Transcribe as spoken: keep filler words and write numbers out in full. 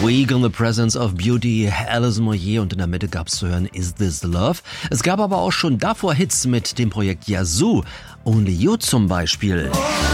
Week in the Presence of Beauty, Alison Moyet, und in der Mitte gab's zu hören Is This Love? Es gab aber auch schon davor Hits mit dem Projekt Yazoo, Only You zum Beispiel.